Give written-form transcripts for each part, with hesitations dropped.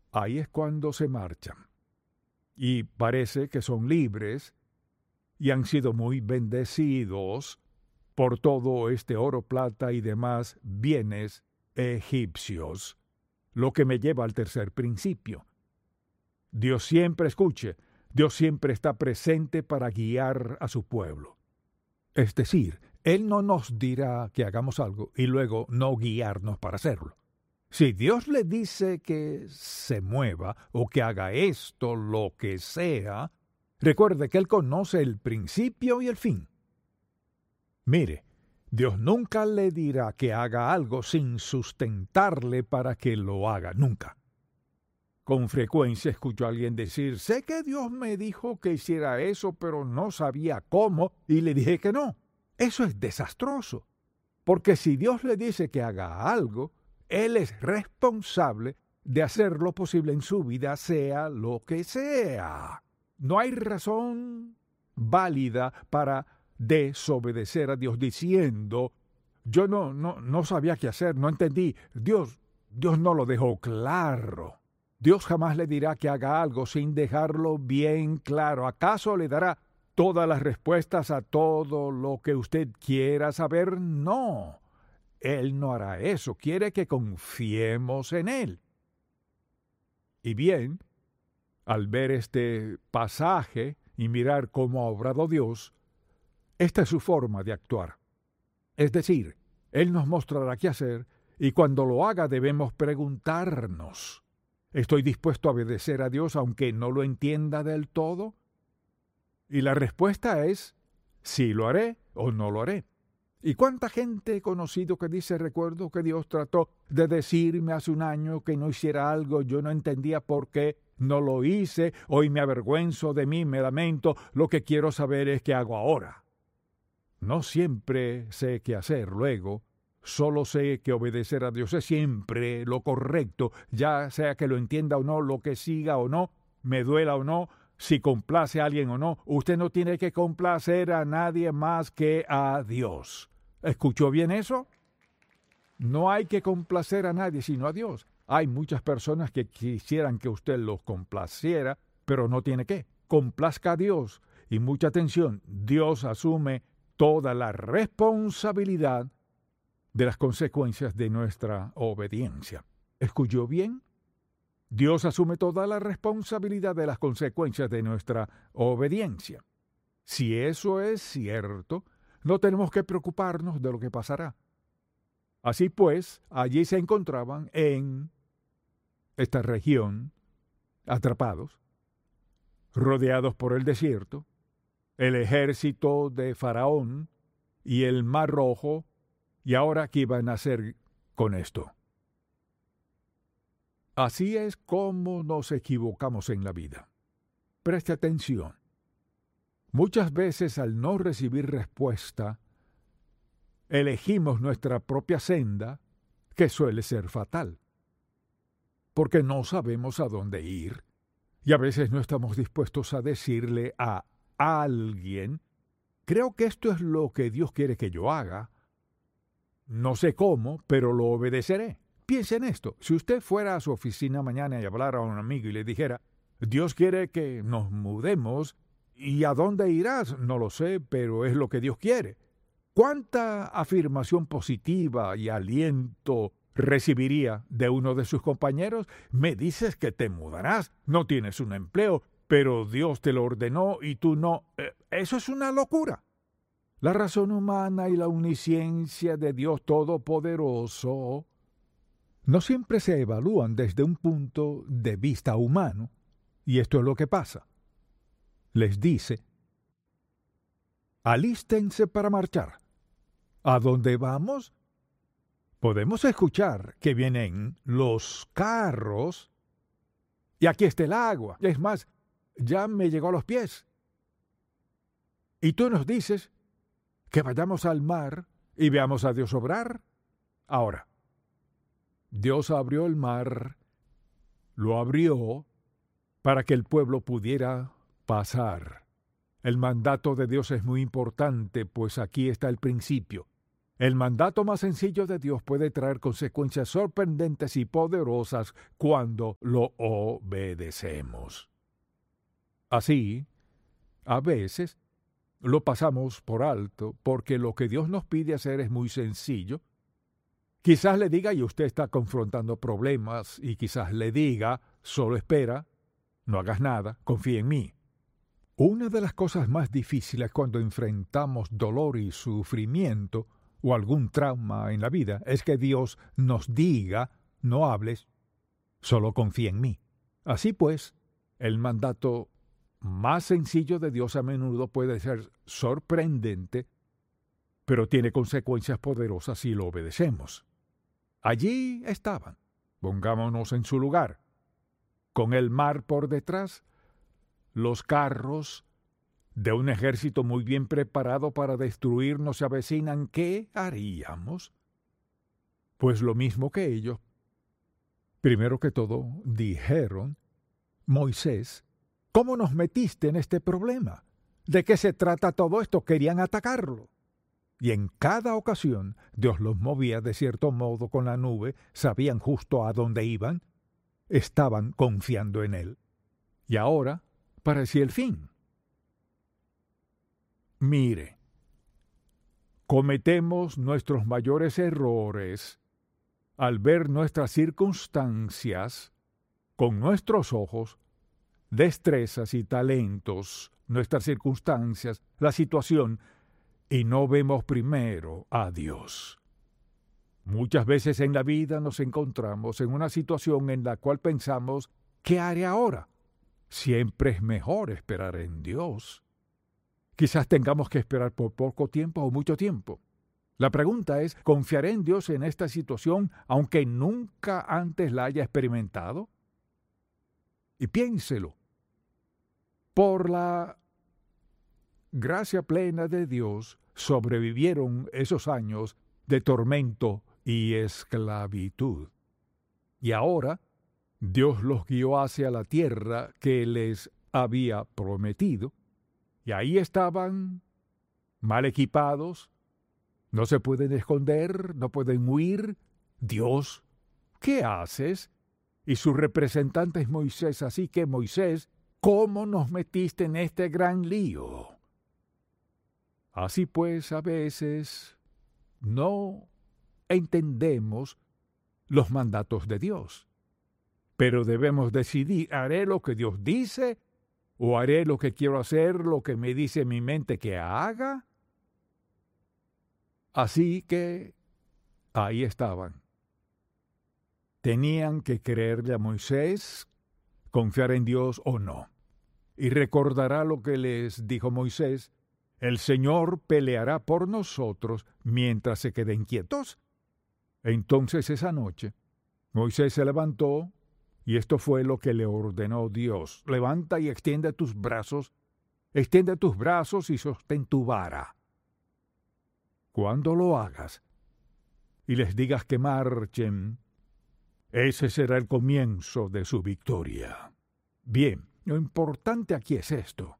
ahí es cuando se marchan. Y parece que son libres y han sido muy bendecidos por todo este oro, plata y demás bienes egipcios. Lo que me lleva al tercer principio. Dios siempre está presente para guiar a su pueblo. Es decir, Él no nos dirá que hagamos algo y luego no guiarnos para hacerlo. Si Dios le dice que se mueva o que haga esto, lo que sea, recuerde que Él conoce el principio y el fin. Mire, Dios nunca le dirá que haga algo sin sustentarle para que lo haga, nunca. Con frecuencia escucho a alguien decir, sé que Dios me dijo que hiciera eso, pero no sabía cómo, y le dije que no. Eso es desastroso, porque si Dios le dice que haga algo, Él es responsable de hacer lo posible en su vida, sea lo que sea. No hay razón válida para desobedecer a Dios diciendo, yo no sabía qué hacer, no entendí. Dios no lo dejó claro. Dios jamás le dirá que haga algo sin dejarlo bien claro. ¿Acaso le dará todas las respuestas a todo lo que usted quiera saber? No. Él no hará eso. Quiere que confiemos en Él. Y bien, al ver este pasaje y mirar cómo ha obrado Dios, esta es su forma de actuar. Es decir, Él nos mostrará qué hacer y cuando lo haga debemos preguntarnos, ¿estoy dispuesto a obedecer a Dios aunque no lo entienda del todo? Y la respuesta es, sí lo haré o no lo haré. ¿Y cuánta gente he conocido que dice, recuerdo que Dios trató de decirme hace un año que no hiciera algo, yo no entendía por qué, no lo hice, hoy me avergüenzo de mí, me lamento, lo que quiero saber es qué hago ahora? No siempre sé qué hacer luego, solo sé que obedecer a Dios es siempre lo correcto, ya sea que lo entienda o no, lo que siga o no, me duela o no, si complace a alguien o no. Usted no tiene que complacer a nadie más que a Dios. ¿Escuchó bien eso? No hay que complacer a nadie sino a Dios. Hay muchas personas que quisieran que usted los complaciera, pero no tiene que. Complazca a Dios. Y mucha atención, Dios asume toda la responsabilidad de las consecuencias de nuestra obediencia. ¿Escuchó bien? Dios asume toda la responsabilidad de las consecuencias de nuestra obediencia. Si eso es cierto, no tenemos que preocuparnos de lo que pasará. Así pues, allí se encontraban en esta región, atrapados, rodeados por el desierto, el ejército de Faraón y el Mar Rojo, y ahora ¿qué iban a hacer con esto? Así es como nos equivocamos en la vida. Preste atención. Muchas veces al no recibir respuesta, elegimos nuestra propia senda, que suele ser fatal. Porque no sabemos a dónde ir, y a veces no estamos dispuestos a decirle a alguien, creo que esto es lo que Dios quiere que yo haga. No sé cómo, pero lo obedeceré. Piense en esto. Si usted fuera a su oficina mañana y hablara a un amigo y le dijera, Dios quiere que nos mudemos, ¿y a dónde irás? No lo sé, pero es lo que Dios quiere. ¿Cuánta afirmación positiva y aliento recibiría de uno de sus compañeros? Me dices que te mudarás, no tienes un empleo, pero Dios te lo ordenó y tú no. Eso es una locura. La razón humana y la omnisciencia de Dios Todopoderoso no siempre se evalúan desde un punto de vista humano, y esto es lo que pasa. Les dice, alístense para marchar. ¿A dónde vamos? Podemos escuchar que vienen los carros, y aquí está el agua. Es más, ya me llegó a los pies. Y tú nos dices que vayamos al mar y veamos a Dios obrar. Ahora, Dios abrió el mar, lo abrió para que el pueblo pudiera pasar. El mandato de Dios es muy importante, pues aquí está el principio. El mandato más sencillo de Dios puede traer consecuencias sorprendentes y poderosas cuando lo obedecemos. Así, a veces, lo pasamos por alto porque lo que Dios nos pide hacer es muy sencillo. Quizás le diga, y usted está confrontando problemas, y quizás le diga, solo espera, no hagas nada, confía en mí. Una de las cosas más difíciles cuando enfrentamos dolor y sufrimiento o algún trauma en la vida es que Dios nos diga, no hables, solo confía en mí. Así pues, el mandato más sencillo de Dios a menudo puede ser sorprendente, pero tiene consecuencias poderosas si lo obedecemos. Allí estaban, pongámonos en su lugar, con el mar por detrás, los carros de un ejército muy bien preparado para destruirnos se avecinan. ¿Qué haríamos? Pues lo mismo que ellos. Primero que todo, dijeron, Moisés, ¿cómo nos metiste en este problema? ¿De qué se trata todo esto? Querían atacarlo. Y en cada ocasión Dios los movía de cierto modo con la nube, sabían justo a dónde iban, estaban confiando en Él. Y ahora parecía el fin. Mire, cometemos nuestros mayores errores al ver nuestras circunstancias con nuestros ojos, destrezas y talentos, nuestras circunstancias, la situación, y no vemos primero a Dios. Muchas veces en la vida nos encontramos en una situación en la cual pensamos, ¿qué haré ahora? Siempre es mejor esperar en Dios. Quizás tengamos que esperar por poco tiempo o mucho tiempo. La pregunta es, ¿confiaré en Dios en esta situación aunque nunca antes la haya experimentado? Y piénselo. Por la gracia plena de Dios sobrevivieron esos años de tormento y esclavitud. Y ahora Dios los guió hacia la tierra que les había prometido, y ahí estaban, mal equipados, no se pueden esconder, no pueden huir. Dios, ¿qué haces? Y su representante es Moisés, así que Moisés, ¿cómo nos metiste en este gran lío? Así pues, a veces no entendemos los mandatos de Dios, pero debemos decidir, ¿haré lo que Dios dice o haré lo que quiero hacer, lo que me dice mi mente que haga? Así que ahí estaban. Tenían que creerle a Moisés, confiar en Dios o no. Y recordará lo que les dijo Moisés, el Señor peleará por nosotros mientras se queden quietos. Entonces esa noche, Moisés se levantó, y esto fue lo que le ordenó Dios. Levanta y extiende tus brazos y sostén tu vara. Cuando lo hagas, y les digas que marchen, ese será el comienzo de su victoria. Bien, lo importante aquí es esto.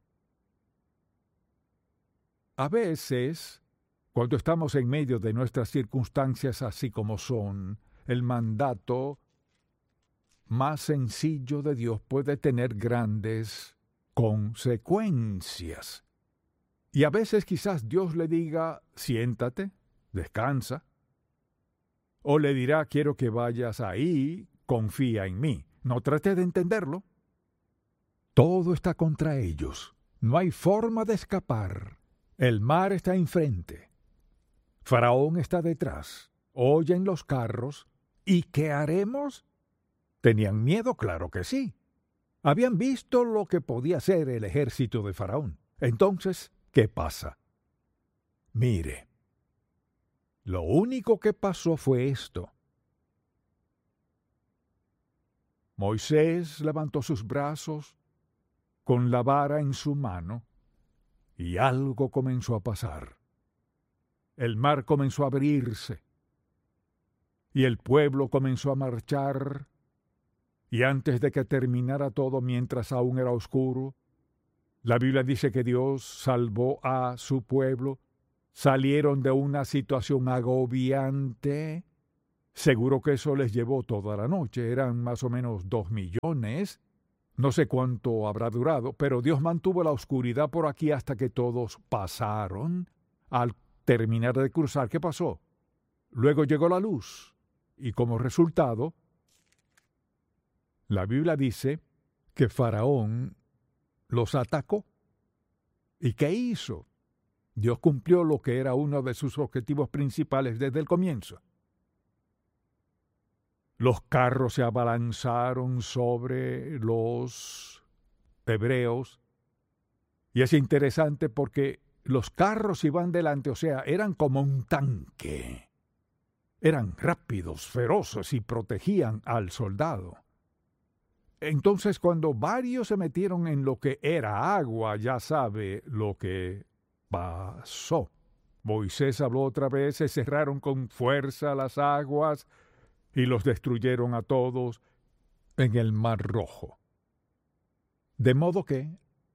A veces, cuando estamos en medio de nuestras circunstancias así como son, el mandato más sencillo de Dios puede tener grandes consecuencias. Y a veces quizás Dios le diga, siéntate, descansa. O le dirá, quiero que vayas ahí, confía en mí. No trate de entenderlo. Todo está contra ellos. No hay forma de escapar. El mar está enfrente. Faraón está detrás. Oyen los carros. ¿Y qué haremos? ¿Tenían miedo? Claro que sí. Habían visto lo que podía ser el ejército de Faraón. Entonces, ¿qué pasa? Mire, lo único que pasó fue esto. Moisés levantó sus brazos con la vara en su mano y algo comenzó a pasar. El mar comenzó a abrirse y el pueblo comenzó a marchar, y antes de que terminara todo, mientras aún era oscuro, la Biblia dice que Dios salvó a su pueblo salieron de una situación agobiante. Seguro que eso les llevó toda la noche. Eran más o menos 2 millones. No sé cuánto habrá durado, pero Dios mantuvo la oscuridad por aquí hasta que todos pasaron. Al terminar de cruzar, ¿qué pasó? Luego llegó la luz. Y como resultado, la Biblia dice que Faraón los atacó. ¿Y qué hizo? Dios cumplió lo que era uno de sus objetivos principales desde el comienzo. Los carros se abalanzaron sobre los hebreos. Y es interesante porque los carros iban delante, o sea, eran como un tanque. Eran rápidos, feroces y protegían al soldado. Entonces, cuando varios se metieron en lo que era agua, ya sabe lo que pasó. Moisés habló otra vez, se cerraron con fuerza las aguas y los destruyeron a todos en el Mar Rojo. De modo que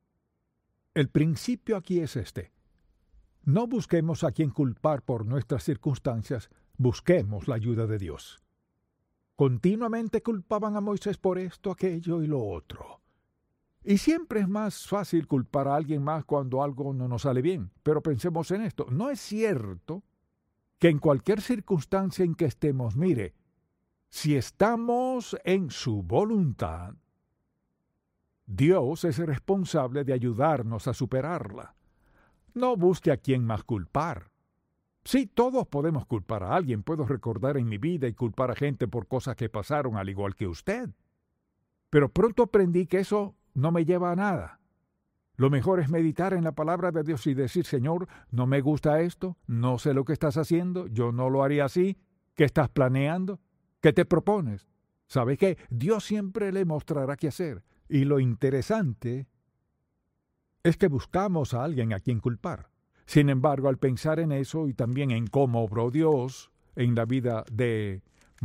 el principio aquí es este. No busquemos a quien culpar por nuestras circunstancias, busquemos la ayuda de Dios. Continuamente culpaban a Moisés por esto, aquello y lo otro. Y siempre es más fácil culpar a alguien más cuando algo no nos sale bien. Pero pensemos en esto. No es cierto que en cualquier circunstancia en que estemos, mire, si estamos en su voluntad, Dios es responsable de ayudarnos a superarla. No busque a quien más culpar. Sí, todos podemos culpar a alguien. Puedo recordar en mi vida y culpar a gente por cosas que pasaron al igual que usted. Pero pronto aprendí que eso no me lleva a nada. Lo mejor es meditar en la palabra de Dios y decir, Señor, no me gusta esto, no sé lo que estás haciendo, yo no lo haría así. ¿Qué estás planeando? ¿Qué te propones? ¿Sabe qué? Dios siempre le mostrará qué hacer. Y lo interesante es que buscamos a alguien a quien culpar. Sin embargo, al pensar en eso y también en cómo obró Dios en la vida de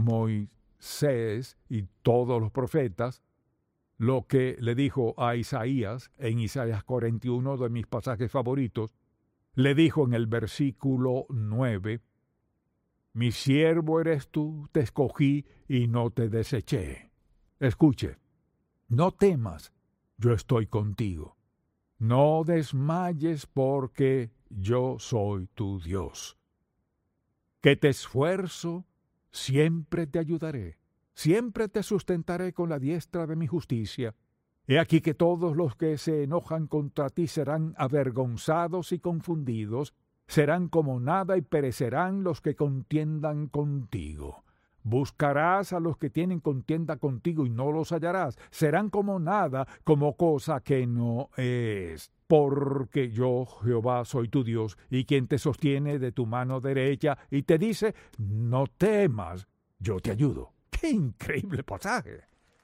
Moisés y todos los profetas, lo que le dijo a Isaías en Isaías 41, de mis pasajes favoritos, le dijo en el versículo 9, mi siervo eres tú, te escogí y no te deseché. Escuche, no temas, yo estoy contigo. No desmayes porque yo soy tu Dios. Que te esfuerzo, siempre te ayudaré. Siempre te sustentaré con la diestra de mi justicia. He aquí que todos los que se enojan contra ti serán avergonzados y confundidos, serán como nada y perecerán los que contiendan contigo. Buscarás a los que tienen contienda contigo y no los hallarás. Serán como nada, como cosa que no es. Porque yo, Jehová, soy tu Dios, y quien te sostiene de tu mano derecha y te dice, no temas, yo te ayudo. ¡Qué increíble pasaje!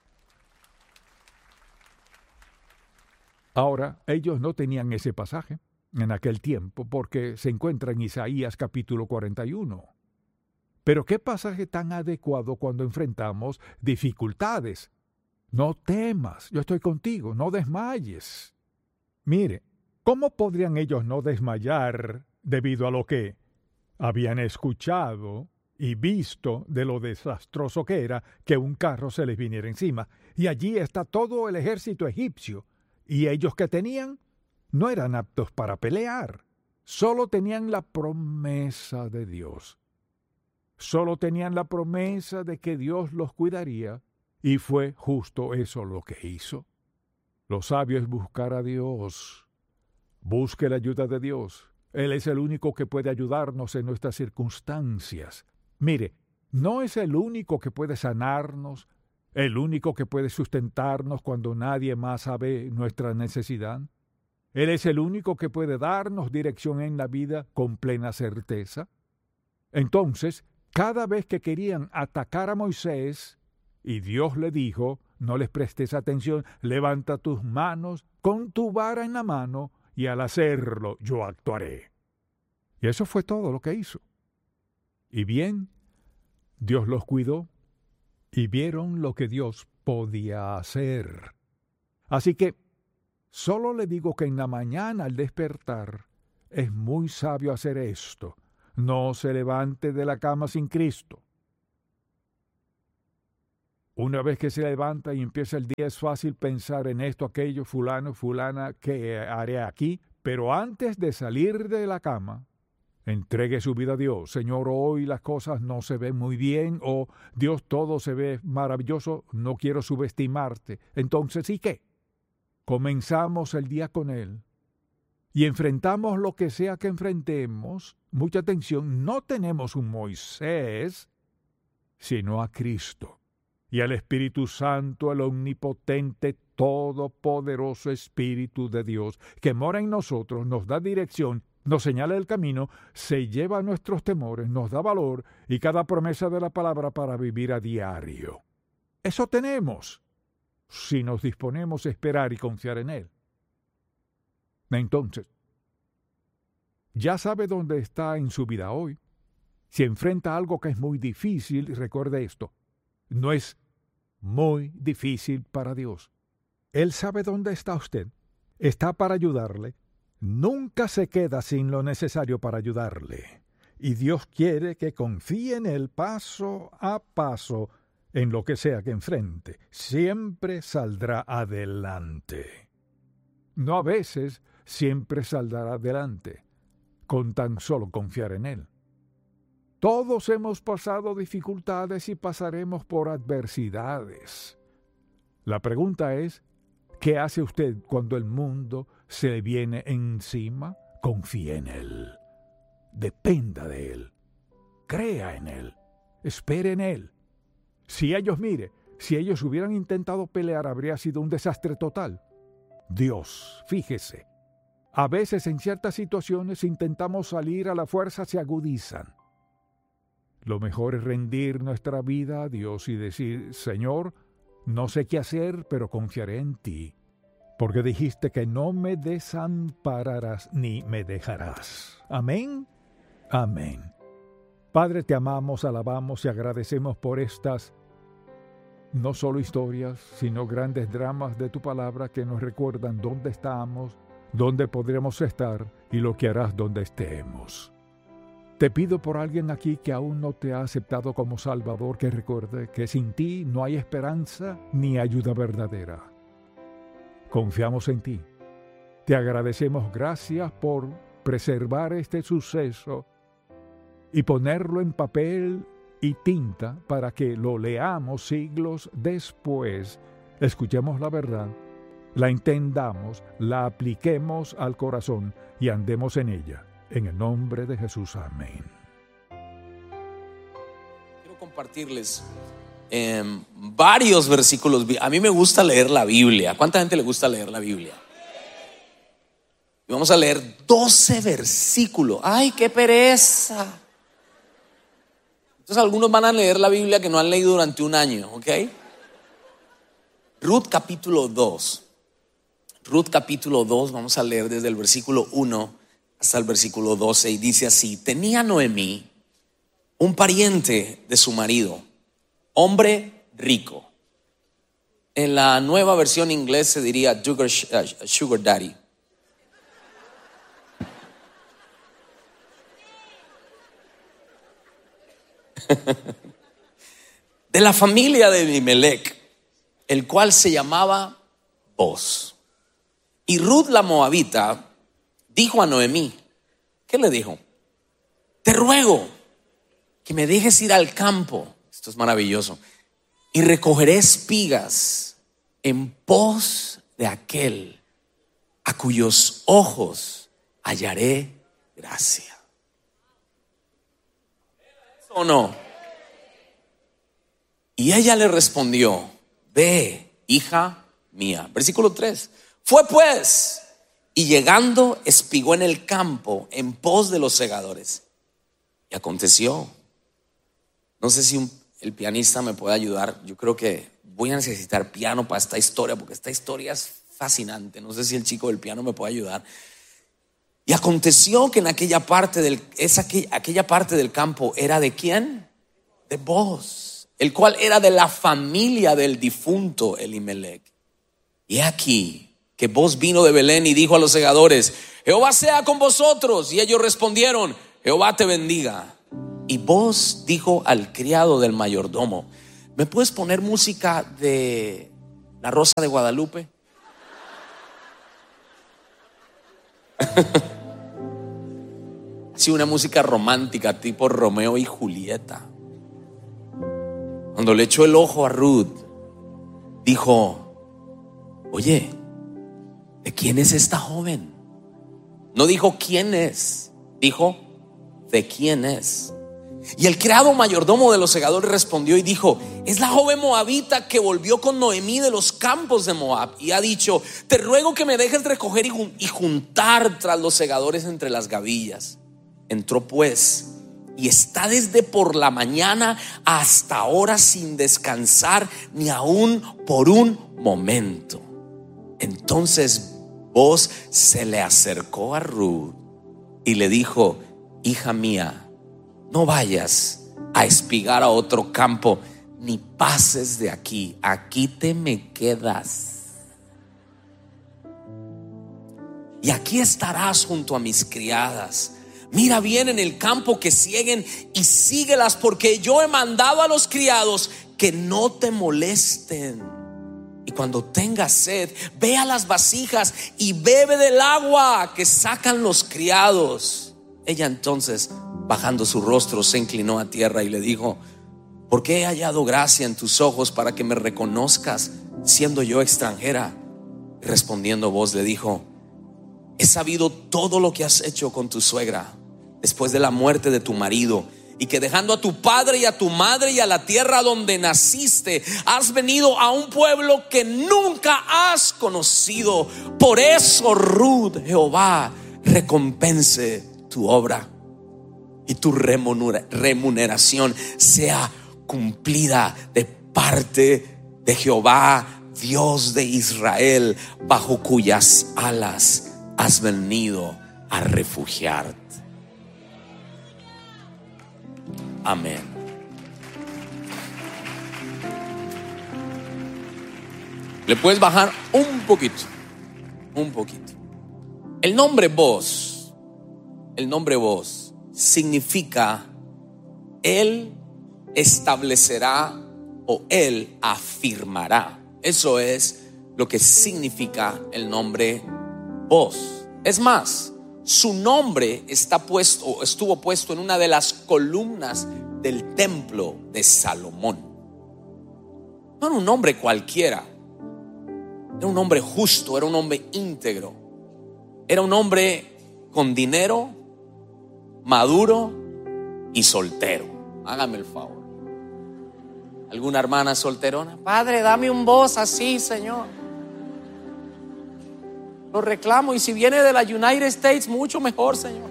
Ahora, ellos no tenían ese pasaje en aquel tiempo porque se encuentra en Isaías capítulo 41. Pero qué pasaje tan adecuado cuando enfrentamos dificultades. No temas, yo estoy contigo, no desmayes. Mire, ¿cómo podrían ellos no desmayar debido a lo que habían escuchado y visto de lo desastroso que era que un carro se les viniera encima? Y allí está todo el ejército egipcio, y ellos que tenían no eran aptos para pelear, solo tenían la promesa de Dios. Solo tenían la promesa de que Dios los cuidaría, y fue justo eso lo que hizo. Lo sabio es buscar a Dios. Busque la ayuda de Dios. Él es el único que puede ayudarnos en nuestras circunstancias. Mire, no es el único que puede sanarnos, el único que puede sustentarnos cuando nadie más sabe nuestra necesidad. Él es el único que puede darnos dirección en la vida con plena certeza. Entonces, cada vez que querían atacar a Moisés, y Dios le dijo, no les prestes atención, levanta tus manos con tu vara en la mano, y al hacerlo yo actuaré. Y eso fue todo lo que hizo. Y bien, Dios los cuidó, y vieron lo que Dios podía hacer. Así que, solo le digo que en la mañana al despertar, es muy sabio hacer esto. No se levante de la cama sin Cristo. Una vez que se levanta y empieza el día, es fácil pensar en esto, aquello, fulano, fulana, ¿qué haré aquí? Pero antes de salir de la cama, entregue su vida a Dios. Señor, hoy las cosas no se ven muy bien, o Dios, todo se ve maravilloso, no quiero subestimarte. Entonces, ¿y qué? Comenzamos el día con Él y enfrentamos lo que sea que enfrentemos. Mucha atención, no tenemos un Moisés, sino a Cristo y al Espíritu Santo, el omnipotente, todopoderoso Espíritu de Dios, que mora en nosotros, nos da dirección, nos señala el camino, se lleva nuestros temores, nos da valor y cada promesa de la palabra para vivir a diario. Eso tenemos, si nos disponemos a esperar y confiar en Él. Entonces, ya sabe dónde está en su vida hoy. Si enfrenta algo que es muy difícil, recuerde esto, no es muy difícil para Dios. Él sabe dónde está usted, está para ayudarle, nunca se queda sin lo necesario para ayudarle. Y Dios quiere que confíe en Él paso a paso en lo que sea que enfrente. Siempre saldrá adelante. No a veces, siempre saldrá adelante, con tan solo confiar en Él. Todos hemos pasado dificultades y pasaremos por adversidades. La pregunta es, ¿qué hace usted cuando el mundo se le viene encima? Confíe en Él. Dependa de Él. Crea en Él. Espere en Él. Si ellos hubieran intentado pelear, habría sido un desastre total. Dios, fíjese, a veces en ciertas situaciones intentamos salir a la fuerza, se agudizan. Lo mejor es rendir nuestra vida a Dios y decir, Señor, no sé qué hacer, pero confiaré en ti, porque dijiste que no me desampararás ni me dejarás. Amén. Amén. Padre, te amamos, alabamos y agradecemos por estas no solo historias, sino grandes dramas de tu palabra que nos recuerdan dónde estamos, dónde podremos estar y lo que harás donde estemos. Te pido por alguien aquí que aún no te ha aceptado como Salvador, que recuerde que sin ti no hay esperanza ni ayuda verdadera. Confiamos en ti. Te agradecemos, gracias por preservar este suceso y ponerlo en papel y tinta para que lo leamos siglos después, escuchemos la verdad, la entendamos, la apliquemos al corazón y andemos en ella. En el nombre de Jesús, amén. Quiero compartirles varios versículos. A mí me gusta leer la Biblia. ¿Cuánta gente le gusta leer la Biblia? Y vamos a leer 12 versículos. ¡Ay, qué pereza! Entonces algunos van a leer la Biblia que no han leído durante un año, ¿ok? Ruth capítulo 2. Ruth capítulo 2, vamos a leer desde el versículo 1 hasta el versículo 12, y dice así: tenía Noemí un pariente de su marido, hombre rico. En la nueva versión inglés se diría sugar daddy. De la familia de Elimelech, el cual se llamaba Boz. Y Ruth la moabita dijo a Noemí, ¿qué le dijo? Te ruego que me dejes ir al campo, esto es maravilloso, y recogeré espigas en pos de aquel a cuyos ojos hallaré gracia. ¿O no? Y ella le respondió, ve, hija mía. Versículo 3. Fue pues, y llegando espigó en el campo en pos de los segadores. Y aconteció, no sé si el pianista me puede ayudar. Yo creo que voy a necesitar piano para esta historia, porque esta historia es fascinante. No sé si el chico del piano me puede ayudar. Y aconteció que en aquella parte del campo era de ¿quién? De Boz, el cual era de la familia del difunto Elimelech. Y aquí que Booz vino de Belén y dijo a los segadores: Jehová sea con vosotros. Y ellos respondieron: Jehová te bendiga. Y Booz dijo al criado del mayordomo: ¿me puedes poner música de La Rosa de Guadalupe? Así, una música romántica tipo Romeo y Julieta. Cuando le echó el ojo a Ruth, dijo: oye, ¿de quién es esta joven? No dijo quién es, dijo ¿de quién es? Y el criado mayordomo de los segadores respondió y dijo: es la joven moabita que volvió con Noemí de los campos de Moab y ha dicho: te ruego que me dejes recoger y juntar tras los segadores entre las gavillas. Entró pues y está desde por la mañana hasta ahora sin descansar ni aún por un momento. Entonces Booz se le acercó a Ruth y le dijo: hija mía, no vayas a espigar a otro campo, ni pases de aquí. Aquí te me quedas. Y aquí estarás junto a mis criadas. Mira bien en el campo que sieguen y síguelas, porque yo he mandado a los criados que no te molesten. Y cuando tengas sed, ve a las vasijas y bebe del agua que sacan los criados. Ella entonces, bajando su rostro, se inclinó a tierra y le dijo: ¿por qué he hallado gracia en tus ojos para que me reconozcas, siendo yo extranjera? Y respondiendo Booz le dijo: he sabido todo lo que has hecho con tu suegra después de la muerte de tu marido, y que dejando a tu padre y a tu madre y a la tierra donde naciste, has venido a un pueblo que nunca has conocido. Por eso, Ruth, Jehová recompense tu obra y tu remuneración sea cumplida de parte de Jehová, Dios de Israel, bajo cuyas alas has venido a refugiarte. Amén. Le puedes bajar un poquito. El nombre Booz significa Él establecerá o Él afirmará. Eso es lo que significa el nombre Booz. Es más, su nombre estuvo puesto en una de las columnas del templo de Salomón. No era un hombre cualquiera, era un hombre justo, era un hombre íntegro, era un hombre con dinero, maduro y soltero. Hágame el favor. ¿Alguna hermana solterona? Padre, dame un Booz así, Señor. Lo reclamo, y si viene de la United States, mucho mejor, Señor.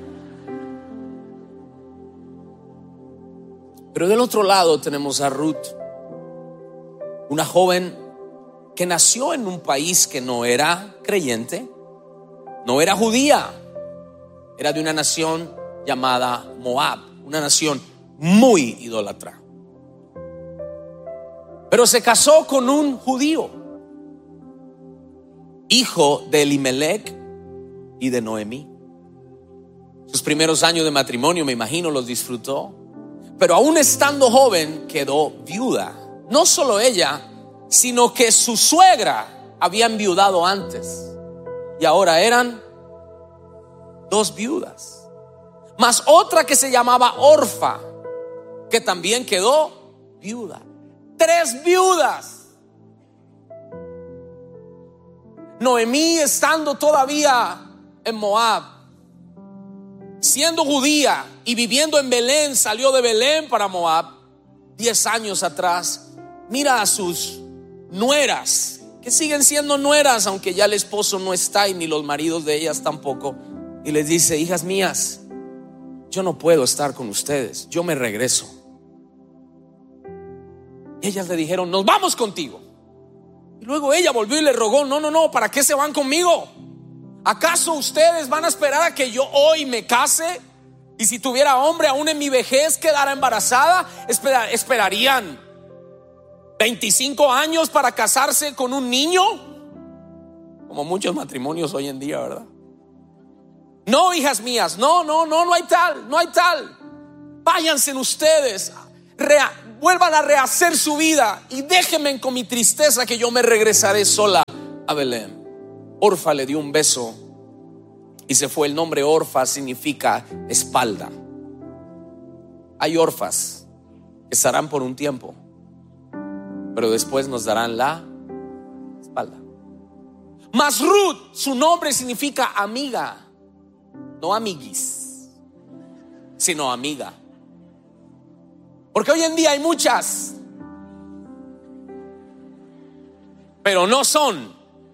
Pero del otro lado tenemos a Ruth, una joven que nació en un país que no era creyente, no era judía, era de una nación llamada Moab, una nación muy idólatra. Pero se casó con un judío, hijo de Elimelech y de Noemí. Sus primeros años de matrimonio, me imagino, los disfrutó. Pero aún estando joven quedó viuda. No solo ella, sino que su suegra había enviudado antes, y ahora eran dos viudas, más otra que se llamaba Orfa, que también quedó viuda. 3 viudas. Noemí, estando todavía en Moab, siendo judía y viviendo en Belén, salió de Belén para Moab 10 años atrás. Mira a sus nueras, que siguen siendo nueras, aunque ya el esposo no está y ni los maridos de ellas tampoco, y les dice: hijas mías, yo no puedo estar con ustedes, yo me regreso. Y ellas le dijeron: nos vamos contigo. Y luego ella volvió y le rogó: no, ¿para qué se van conmigo? ¿Acaso ustedes van a esperar a que yo hoy me case? Y si tuviera hombre, aún en mi vejez quedara embarazada. ¿Esperarían 25 años para casarse con un niño? como muchos matrimonios hoy en día, ¿verdad? No, hijas mías, no hay tal, no hay tal. Váyanse ustedes, vuelvan a rehacer su vida y déjenme con mi tristeza, que yo me regresaré sola a Belén. Orfa le dio un beso y se fue. El nombre Orfa significa espalda. Hay orfas que estarán por un tiempo, pero después nos darán la espalda. Mas Ruth, su nombre significa amiga, no amiguis, sino amiga. Porque hoy en día hay muchas, pero no son.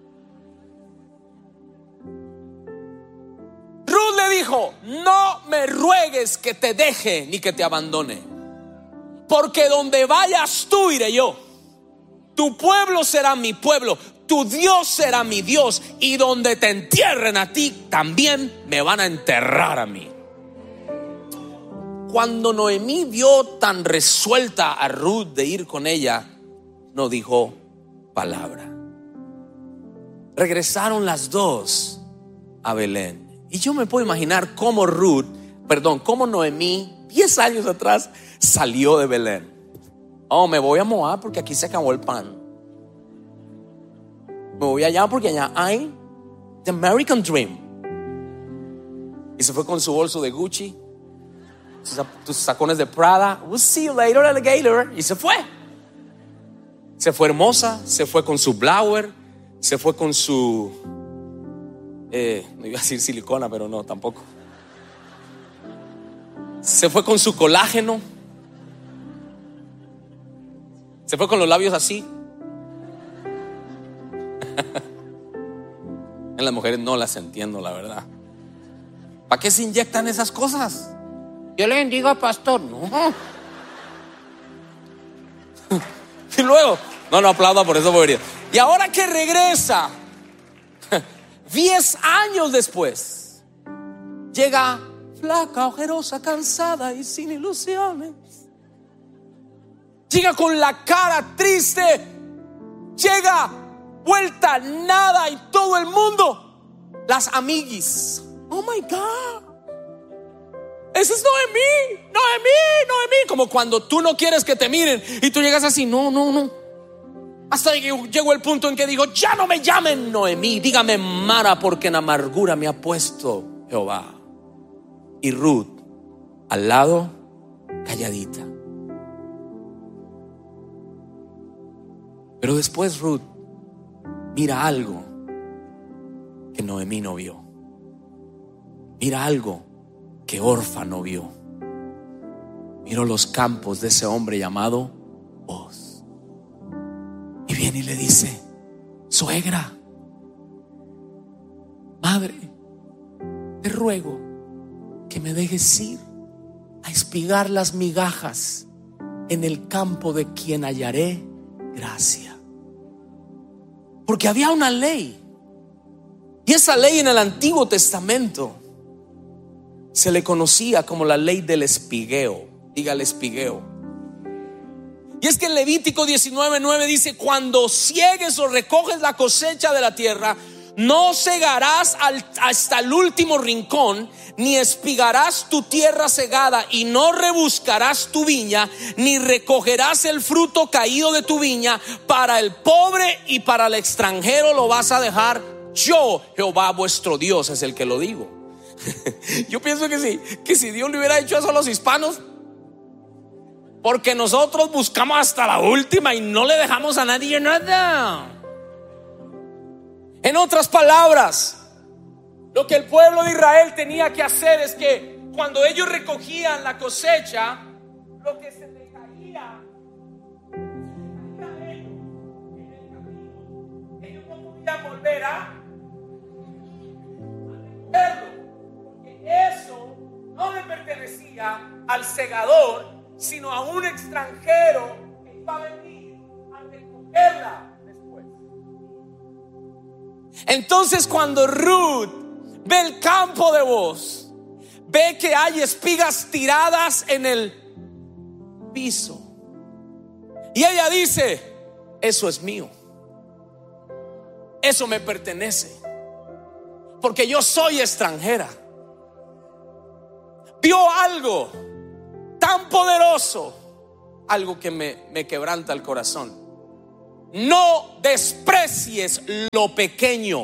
Ruth le dijo: no me ruegues que te deje ni que te abandone, porque donde vayas tú iré yo. Tu pueblo será mi pueblo, tu Dios será mi Dios, y donde te entierren a ti, también me van a enterrar a mí. Cuando Noemí vio tan resuelta a Ruth de ir con ella, no dijo palabra. Regresaron las dos a Belén. Y yo me puedo imaginar cómo cómo Noemí 10 años atrás salió de Belén. Oh, me voy a Moab porque aquí se acabó el pan. Me voy allá porque allá hay the American Dream. Y se fue con su bolso de Gucci, tus tacones de Prada. We'll see you later, alligator. Y se fue. Se fue hermosa, se fue con su blower, se fue con su no iba a decir silicona, pero no, tampoco. Se fue con su colágeno. Se fue con los labios así. En las mujeres no las entiendo, la verdad. ¿Para qué se inyectan esas cosas? Yo le bendigo, pastor. No. Y luego, no aplauda por eso, bobería. Y ahora que regresa 10 años después, llega flaca, ojerosa, cansada y sin ilusiones. Llega con la cara triste, llega vuelta nada, y todo el mundo, las amiguis, oh my God, esa es Noemí, como cuando tú no quieres que te miren y tú llegas así, no. Hasta que llegó el punto en que digo: ya no me llamen Noemí, dígame Mara, porque en amargura me ha puesto Jehová. Y Ruth al lado, calladita. Pero después Ruth mira algo que Noemí no vio. Mira algo que Orfa no vio. Miró los campos de ese hombre llamado Boaz. Y viene y le dice: suegra, madre, te ruego que me dejes ir a espigar las migajas en el campo de quien hallaré gracia. Porque había una ley, y esa ley en el Antiguo Testamento se le conocía como la ley del espigueo. Diga el espigueo. Y es que en Levítico 19:9 dice: cuando ciegues o recoges la cosecha de la tierra, no cegarás hasta el último rincón, ni espigarás tu tierra segada, y no rebuscarás tu viña, ni recogerás el fruto caído de tu viña. Para el pobre y para el extranjero lo vas a dejar. Yo, Jehová vuestro Dios, es el que lo digo. Yo pienso que si Dios le hubiera hecho eso a los hispanos, porque nosotros buscamos hasta la última y no le dejamos a nadie nada. En otras palabras, lo que el pueblo de Israel tenía que hacer es que cuando ellos recogían la cosecha, lo que se les caía en el camino, ellos no podían volver a recogerlo, porque eso no le pertenecía al segador, sino a un extranjero que iba a venir a recogerla después. Entonces, cuando Ruth ve el campo de Boaz, ve que hay espigas tiradas en el piso, y ella dice: eso es mío, eso me pertenece, porque yo soy extranjera. Vio algo tan poderoso, algo que me quebranta el corazón. No desprecies lo pequeño.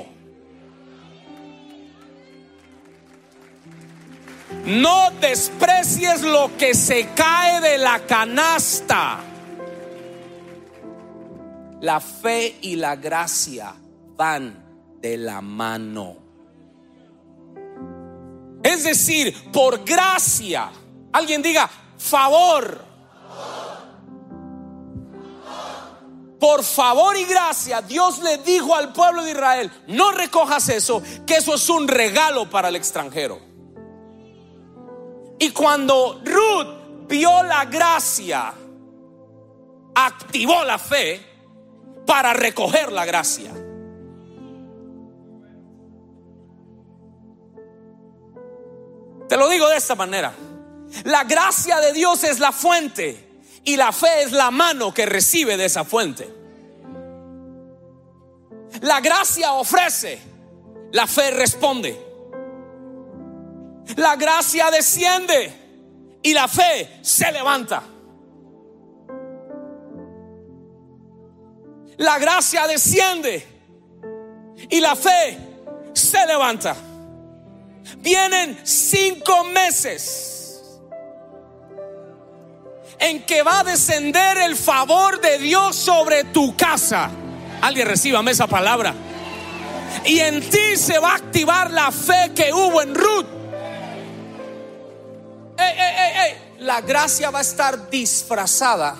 No desprecies lo que se cae de la canasta. La fe y la gracia van de la mano. Es decir, por gracia, alguien diga favor. Por favor y gracia, Dios le dijo al pueblo de Israel: no recojas eso, que eso es un regalo para el extranjero. Y cuando Ruth vio la gracia, activó la fe para recoger la gracia. Te lo digo de esta manera: la gracia de Dios es la fuente y la fe es la mano que recibe de esa fuente. La gracia ofrece, la fe responde. La gracia desciende y la fe se levanta. La gracia desciende y la fe se levanta. Vienen 5 meses en que va a descender el favor de Dios sobre tu casa. Alguien recíbame esa palabra. Y en ti se va a activar la fe que hubo en Ruth. La gracia va a estar disfrazada.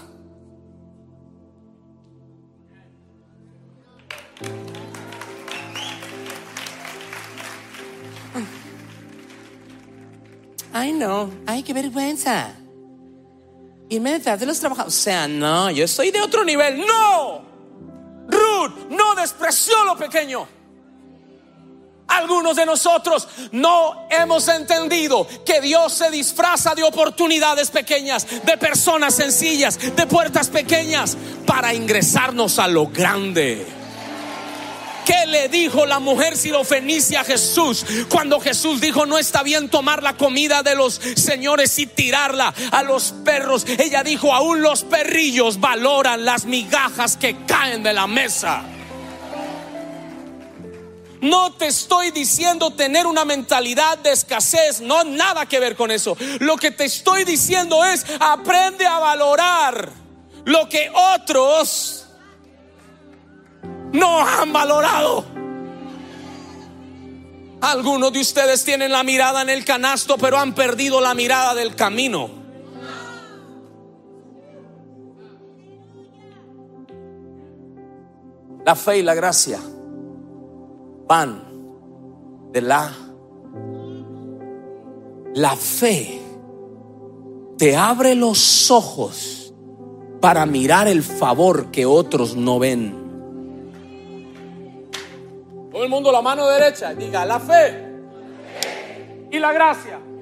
Ay, no, ay, qué vergüenza irme detrás de los trabajadores. O sea, no, yo estoy de otro nivel. No, Ruth no despreció lo pequeño. Algunos de nosotros no hemos entendido que Dios se disfraza de oportunidades pequeñas, de personas sencillas, de puertas pequeñas, para ingresarnos a lo grande. ¿Qué le dijo la mujer sirofenicia a Jesús cuando Jesús dijo: no está bien tomar la comida de los señores y tirarla a los perros? Ella dijo: aún los perrillos valoran las migajas que caen de la mesa. No te estoy diciendo tener una mentalidad de escasez, no, nada que ver con eso. Lo que te estoy diciendo es: aprende a valorar lo que otros no han valorado. Algunos de ustedes tienen la mirada en el canasto, pero han perdido la mirada del camino. La fe y la gracia van de la fe te abre los ojos para mirar el favor que otros no ven. Todo el mundo la mano derecha, diga: la fe y la gracia